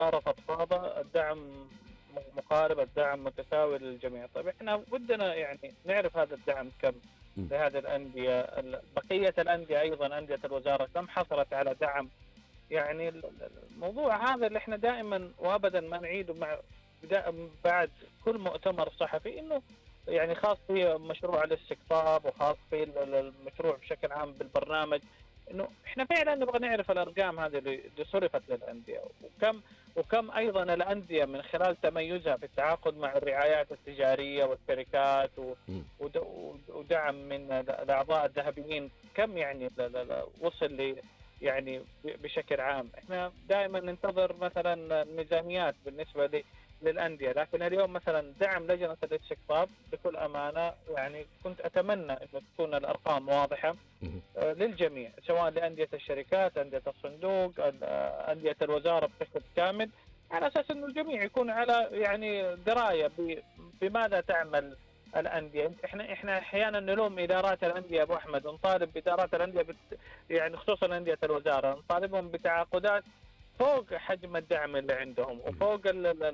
صار فضفاضة، الدعم مقارب، الدعم متساوي للجميع. طيب إحنا ودنا يعني نعرف هذا الدعم كم إمم. لهذه الأندية، بقية الأندية أيضًا أندية الوزارة كم حصلت على دعم؟ يعني الموضوع هذا اللي إحنا دائمًا وأبدًا ما نعيده مع بعد كل مؤتمر صحفي، إنه يعني خاص في مشروع الاستقطاب وخاص في المشروع بشكل عام بالبرنامج، إنه إحنا فعلًا نبغى نعرف الأرقام هذه اللي صُرفت للأندية، وكم أيضًا الأندية من خلال تميزها في التعاقد مع الرعايات التجارية والشركات إمم. ودعم من الأعضاء الذهبيين، كم يعني وصل يعني بشكل عام. إحنا دائمًا ننتظر مثلًا الميزانيات بالنسبة للأندية، لكن اليوم مثلًا دعم لجنة الاستقطاب بكل أمانة يعني كنت أتمنى إنه تكون الأرقام واضحة اهم. للجميع، سواء لأندية الشركات، أندية الصندوق، أندية الوزارة بشكل كامل، على أساس إنه الجميع يكون على يعني دراية بماذا تعمل الأندية. إحنا أحيانًا نلوم إدارات الأندية أبو أحمد، ونطالب بإدارات الأندية يعني خصوصًا أندية الوزارة، نطالبهم بتعاقدات فوق حجم الدعم اللي عندهم، اهم. وفوق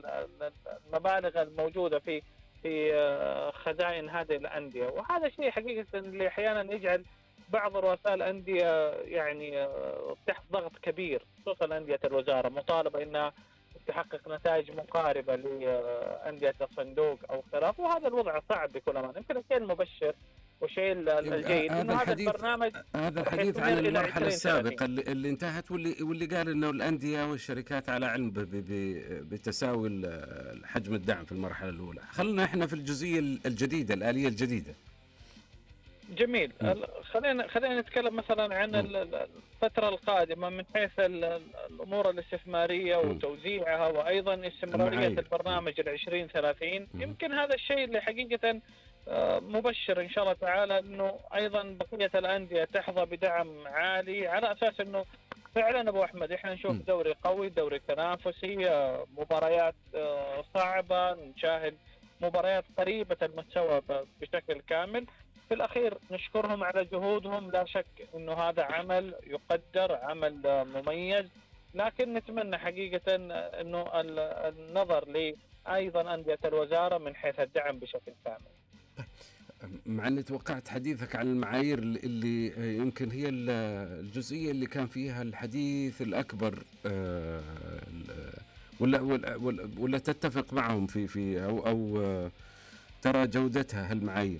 المبالغ الموجودة في خزائن هذه الأندية، وهذا الشيء حقيقة اللي أحيانًا يجعل بعض رؤساء الأندية يعني تحت ضغط كبير، خصوصًا أندية الوزارة، مطالبة إنها تحقق نتائج مقاربة لأندية الصندوق أو خلافه، وهذا الوضع صعب بكل أمانة. يمكن الشيء المبشر والشيء يبقى الجيد إنه هذا البرنامج هذا راح الحديث يستمر عن إلى المرحلة 2030. السابقة اللي انتهت، واللي قال إنه الأندية والشركات على علم بتساوي حجم الدعم في المرحلة الأولى. خلنا إحنا في الجزئية الجديدة، الآلية الجديدة. جميل. إمم. خلينا نتكلم مثلًا عن إمم. الفترة القادمة من حيث الأمور الاستثمارية إمم. وتوزيعها، وأيضًا استمرارية المعايير. إمم. البرنامج ال2030. اهم. يمكن هذا الشيء اللي حقيقةً مبشر إن شاء الله تعالى، إنه أيضًا بقية الأندية تحظى بدعم عالي، على أساس إنه فعلًا أبو أحمد إحنا نشوف إمم. دوري قوي، دوري تنافسي، مباريات صعبة، نشاهد مباريات قريبة المستوى بشكل كامل. في الأخير نشكرهم على جهودهم، لا شك إنه هذا عمل يقدر، عمل مميز، لكن نتمنى حقيقة إنه النظر أيضًا أندية الوزارة من حيث الدعم بشكل كامل. مع إني توقعت حديثك عن المعايير اللي يمكن هي الجزئية اللي كان فيها الحديث الأكبر، ولا تتفق معهم في أو ترى جودتها هالمعايير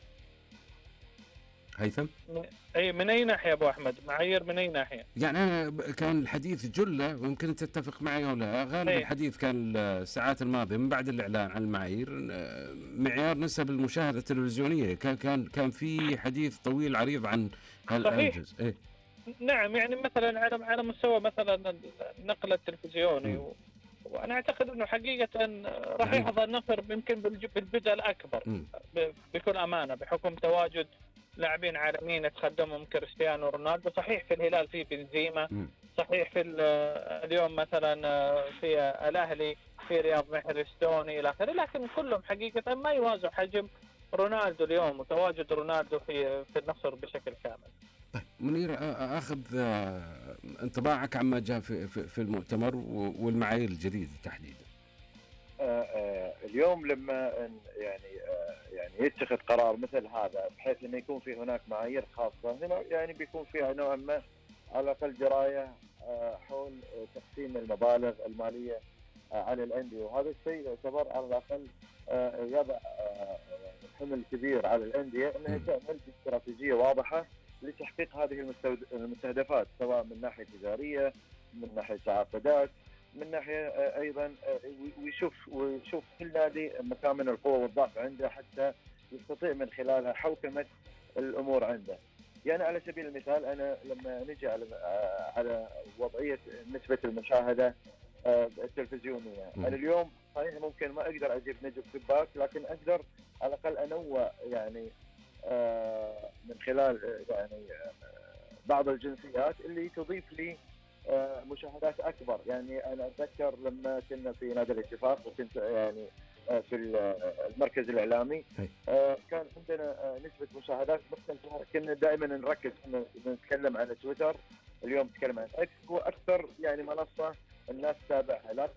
هيثم؟ من أي ناحية أبو أحمد؟ معايير من أي ناحية؟ يعني أنا كان الحديث جلة، ويمكن تتفق معي أو لا، غالب إيه. الحديث كان الساعات الماضية من بعد الإعلان عن المعايير، معيار نسب المشاهدة التلفزيونية، كان في حديث طويل عريض عن صحيح. هالجزء. إيه. نعم، يعني مثلًا على مستوى مثلًا النقل التلفزيوني، إمم. وأنا أعتقد إنه حقيقةً راح يعني يحظى النصر يمكن بالجزء الأكبر، إمم. بكل أمانة، بحكم تواجد لاعبين عالميين يتقدمهم كريستيانو رونالدو. صحيح في الهلال في بنزيما، إمم. صحيح في اليوم مثلًا في الأهلي في رياض محرز، توني إلى آخره، لكن كلهم حقيقةً ما يوازوا حجم رونالدو اليوم، وتواجد رونالدو في النصر بشكل كامل. طيب منير، آخذ انطباعك عما جاء في المؤتمر والمعايير الجديدة تحديدًا. اليوم لما يعني يتخذ قرار مثل هذا، بحيث انه يكون في هناك معايير خاصه هنا، يعني بيكون فيها نوعا ما على الاقل درايه حول تقسيم المبالغ الماليه على الانديه، وهذا الشيء يعتبر على الاقل يضع يعني حمل كبير على الانديه انها إمم. تعمل باستراتيجيه واضحه لتحقيق هذه المستهدفات، سواء من ناحيه تجاريه، من ناحيه تعاقدات، من ناحيه ايضا ويشوف كل نادي مكامن القوه والضعف عنده، حتى يستطيع من خلالها حوكمه الامور عنده. يعني على سبيل المثال، انا لما نجي على وضعيه نسبه المشاهده التلفزيونيه، انا اليوم صحيح ممكن ما اقدر اجيب نجم شباك، لكن اقدر على الاقل انوع يعني من خلال يعني بعض الجنسيات اللي تضيف لي مشاهدات اكبر. يعني انا اتذكر لما كنا في نادي الاتفاق، وكنت يعني في المركز الاعلامي، أي. كان عندنا نسبه مشاهدات مختلفه. كنا دائما نركز، كنا نتكلم عن تويتر، اليوم نتكلم عن اكس، هو اكثر يعني منصه الناس تتابعها، لكن